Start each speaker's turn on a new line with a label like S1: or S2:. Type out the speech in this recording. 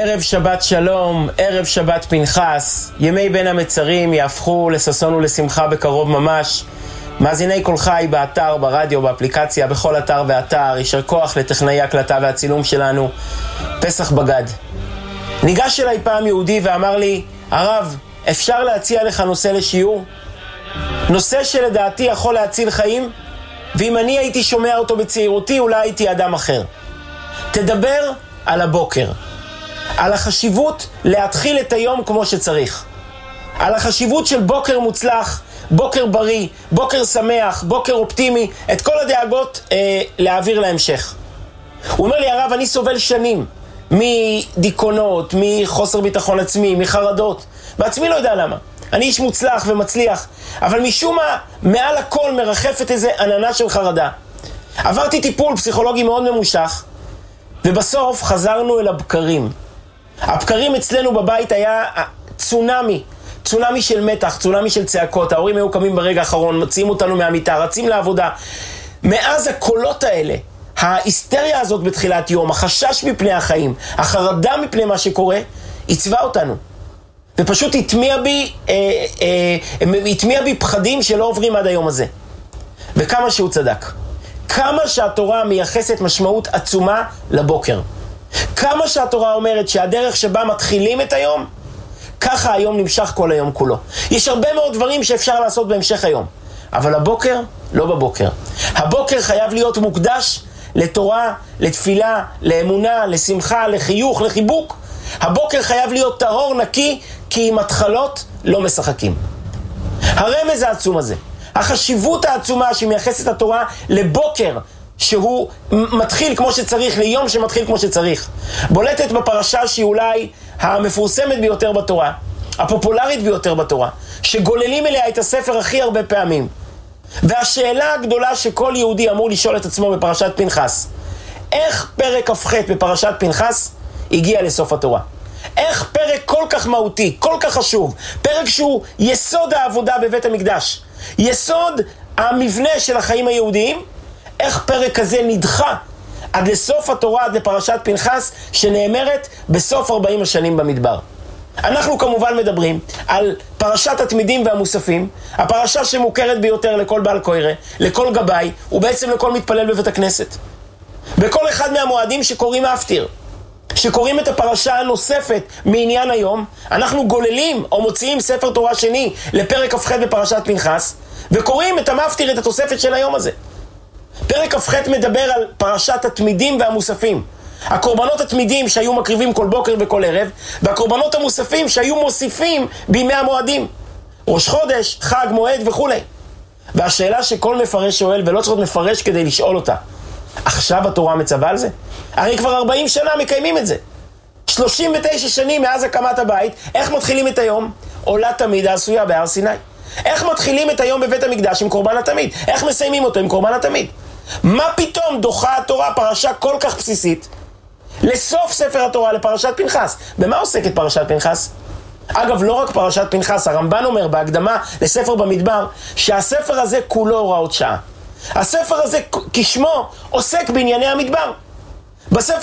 S1: ערב שבת שלום, ערב שבת פנחס, ימי בין המצרים יהפכו לששון ולשמחה בקרוב ממש. מאזיני כל חי באתר, ברדיו, באפליקציה, בכל אתר ואתר, יישר כוח לטכנאי הקלטה והצילום שלנו. פסח בגד. ניגש אליי פעם יהודי ואמר לי, הרב, אפשר להציע לך נושא לשיעור? נושא שלדעתי יכול להציל חיים, ואם אני הייתי שומע אותו בצעירותי, אולי הייתי אדם אחר. תדבר על הבוקר. על החשיבות להתחיל את היום כמו שצריך. על החשיבות של בוקר מוצלח, בוקר בריא, בוקר שמח, בוקר אופטימי, את כל הדאגות להעביר להמשך. הוא אומר לי, הרב, אני סובל שנים מדיכאונות, מחוסר ביטחון עצמי, מחרדות. בעצמי לא יודע למה. אני איש מוצלח ומצליח, אבל משום מה, מעל הכל מרחפת איזה עננה של חרדה. עברתי טיפול פסיכולוגי מאוד ממושך, ובסוף חזרנו אל הבקרים. הבקרים אצלנו בבית היה צונמי של מתח, צונמי של צעקות. ההורים היו קמים ברגע האחרון, מציעים אותנו מהמיטה, רצים לעבודה. מאז הקולות האלה, ההיסטריה הזאת בתחילת יום, החשש מפני החיים, החרדה מפני מה שקורה, הצבע אותנו. ופשוט התמיע בי פחדים שלא עוברים עד היום הזה. וכמה שהוא צדק. כמה שהתורה מייחסת משמעות עצומה לבוקר. כמה שהתורה אומרת שהדרך שבה מתחילים את היום, ככה היום נמשך כל היום כולו. יש הרבה מאוד דברים שאפשר לעשות בהמשך היום. אבל הבוקר, לא בבוקר. הבוקר חייב להיות מוקדש לתורה, לתפילה, לאמונה, לשמחה, לחיוך, לחיבוק. הבוקר חייב להיות טהור, נקי, כי עם התחלות לא משחקים. הרמז העצום הזה, החשיבות העצומה שמייחסת התורה לבוקר, שהוא מתחיל כמו שצריך, ליום שמתחיל כמו שצריך, בולטת בפרשה שהיא אולי המפורסמת ביותר בתורה, הפופולרית ביותר בתורה, שגוללים אליה את הספר הכי הרבה פעמים. והשאלה הגדולה שכל יהודי אמור לשאול את עצמו בפרשת פנחס, איך פרק כ"ח בפרשת פנחס הגיע לסוף התורה? איך פרק כל כך מהותי, כל כך חשוב, פרק שהוא יסוד העבודה בבית המקדש, יסוד המבנה של החיים היהודיים, איך פרק כזה נדחה עד לסוף התורה, עד לפרשת פנחס, שנאמרת בסוף 40 השנים במדבר. אנחנו כמובן מדברים על פרשת התמידים והמוספים, הפרשה שמוכרת ביותר לכל בעל קורא, לכל גבאי, ובעצם לכל מתפלל בבית הכנסת. בכל אחד מהמועדים שקוראים מפטיר, שקוראים את הפרשה הנוספת מעניין היום, אנחנו גוללים או מוציאים ספר תורה שני לפרק כ"ח בפרשת פנחס, וקוראים את המפטיר, את התוספת של היום הזה. פרק כ"ח מדבר על פרשת התמידים והמוספים. הקורבנות התמידים שהיו מקריבים כל בוקר וכל ערב, והקורבנות המוספים שהיו מוסיפים בימי המועדים. ראש חודש, חג, מועד וכו'. והשאלה שכל מפרש שואל, ולא צריך להיות מפרש כדי לשאול אותה, עכשיו התורה מצווה על זה? הרי כבר 40 שנה מקיימים את זה. 39 שנים מאז הקמת הבית, איך מתחילים את היום? עולה תמיד העשויה בהר סיני. איך מתחילים את היום בבית המקדש עם קורבן התמיד? איך מסיימים אותו עם קורבן התמיד? מה פתאום דוחה התורה פרשה כל כך בסיסית לסוף ספר התורה, לפרשת פנחס? במה עוסקת פרשת פנחס? אגב, לא רק פרשת פנחס, הרמב"ן אומר בהקדמה לספר במדבר, שהספר הזה כולו הוראות שעה. הספר הזה כשמו עוסק בענייני המדבר. בספר